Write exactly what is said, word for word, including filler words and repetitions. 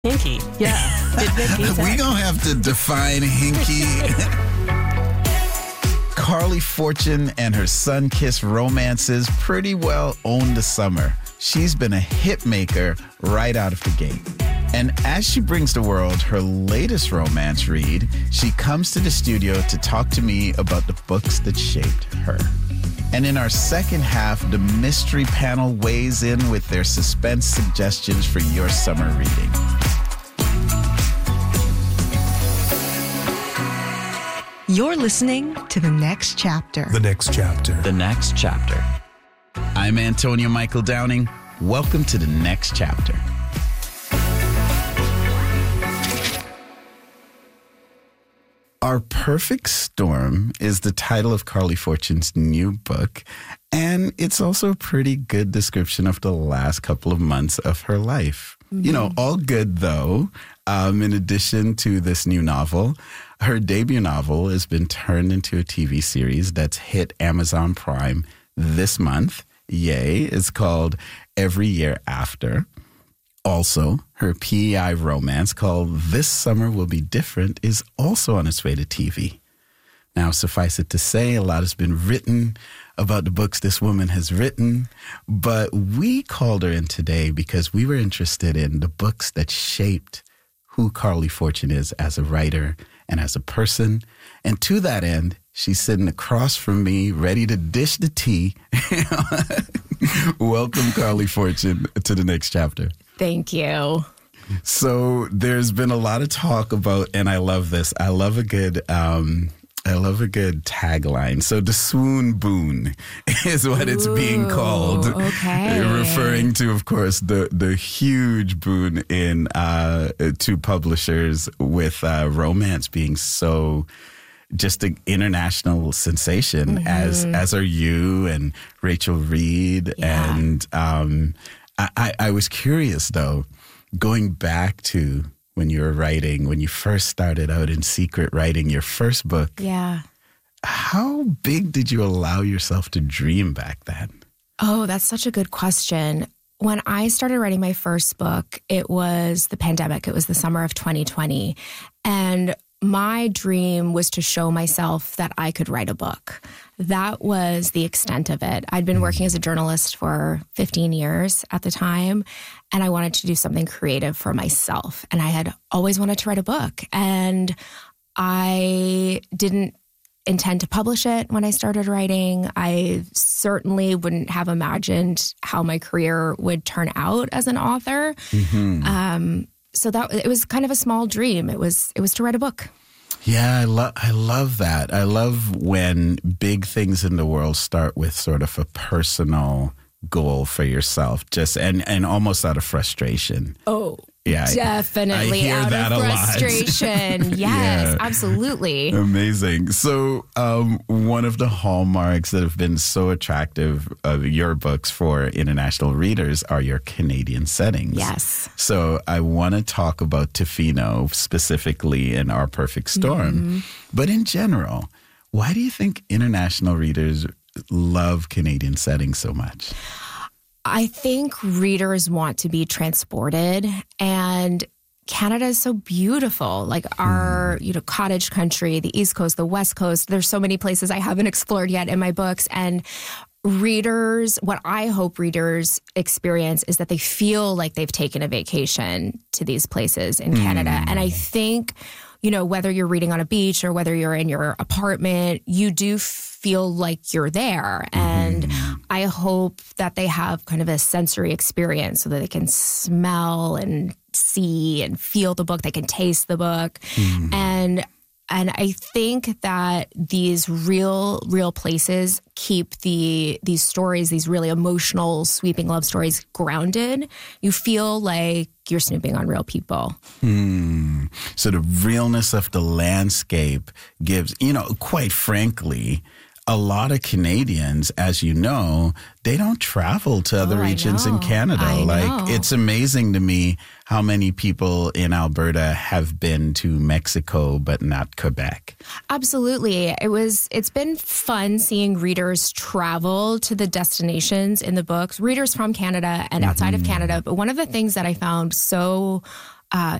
Hinky. Yeah. Did Vicky say? We gonna have to define hinky. Carly Fortune and her sun-kissed romances pretty well own the summer. She's been a hit maker right out of the gate. And as she brings the world her latest romance read, she comes to the studio to talk to me about the books that shaped her. And in our second half, the mystery panel weighs in with their suspense suggestions for your summer reading. You're listening to The Next Chapter. The Next Chapter. The Next Chapter. I'm Antonio Michael Downing. Welcome to The Next Chapter. Our Perfect Storm is the title of Carly Fortune's new book, and it's also a pretty good description of the last couple of months of her life. Mm-hmm. You know, all good, though. Um, in addition to this new novel, her debut novel has been turned into a T V series that's hit Amazon Prime this month. Yay. It's called Every Year After. Also, her P E I romance called This Summer Will Be Different is also on its way to T V. Now, suffice it to say, a lot has been written about the books this woman has written, but we called her in today because we were interested in the books that shaped who Carly Fortune is as a writer and as a person. And to that end, she's sitting across from me, ready to dish the tea. Welcome, Carly Fortune, to The Next Chapter. Thank you. So there's been a lot of talk about, and I love this. I love a good, um, I love a good tagline. So the swoon boon is what it's Ooh, being called. Okay. Referring to, of course, the, the huge boon in uh, to publishers with uh, romance being so just an international sensation, mm-hmm. as as are you and Rachel Reed. Yeah. And um, I, I was curious, though, going back to when you were writing, when you first started out in secret writing your first book. Yeah. How big did you allow yourself to dream back then? Oh, that's such a good question. When I started writing my first book, it was the pandemic. It was the summer of twenty twenty. And my dream was to show myself that I could write a book. That was the extent of it. I'd been working as a journalist for fifteen years at the time, and I wanted to do something creative for myself. And I had always wanted to write a book. And I didn't intend to publish it when I started writing. I certainly wouldn't have imagined how my career would turn out as an author. Mm-hmm. Um, so that it was kind of a small dream. It was it was to write a book. Yeah, I love I love that. I love when big things in the world start with sort of a personal goal for yourself, just and, and almost out of frustration. Oh, yeah, definitely I hear out that of a lot. frustration. Yes, Yeah. Absolutely. Amazing. So um, one of the hallmarks that have been so attractive of your books for international readers are your Canadian settings. Yes. So I want to talk about Tofino specifically in Our Perfect Storm. Mm-hmm. But in general, why do you think international readers love Canadian settings so much? I think readers want to be transported, and Canada is so beautiful. Like our, you know, cottage country, the East Coast, the West Coast. There's so many places I haven't explored yet in my books. And readers, what I hope readers experience is that they feel like they've taken a vacation to these places in Canada. Mm. And I think, you know, whether you're reading on a beach or whether you're in your apartment, you do feel like you're there. And mm. I hope that they have kind of a sensory experience so that they can smell and see and feel the book. They can taste the book. Mm. And And I think that these real, real places keep the these stories, these really emotional, sweeping love stories grounded. You feel like you're snooping on real people. Hmm. So the realness of the landscape gives, you know, quite frankly, a lot of Canadians, as you know, they don't travel to other oh, regions in Canada. I like, know. It's amazing to me how many people in Alberta have been to Mexico, but not Quebec. Absolutely. It was, it's been fun seeing readers travel to the destinations in the books, readers from Canada and outside mm-hmm. of Canada. But one of the things that I found so uh,